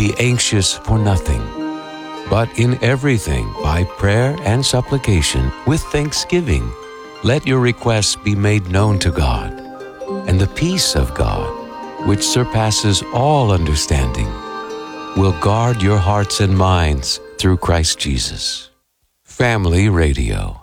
be anxious for nothing, but in everything, by prayer and supplication, with thanksgiving, let your requests be made known to God. And the peace of God, which surpasses all understanding, will guard your hearts and minds through Christ Jesus. Family Radio.